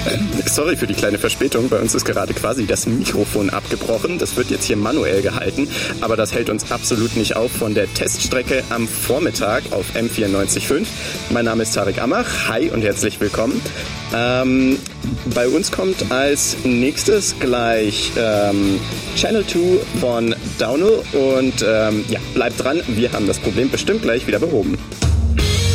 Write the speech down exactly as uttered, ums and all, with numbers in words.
Sorry für die kleine Verspätung. Bei uns ist gerade quasi das Mikrofon abgebrochen. Das wird jetzt hier manuell gehalten. Aber das hält uns absolut nicht auf von der Teststrecke am Vormittag auf M vierundneunzig Komma fünf. Mein Name ist Tarek Amach. Hi und herzlich willkommen. Ähm, bei uns kommt als nächstes gleich ähm, Channel zwei von Downhill. Und ähm, ja, bleibt dran. Wir haben das Problem bestimmt gleich wieder behoben.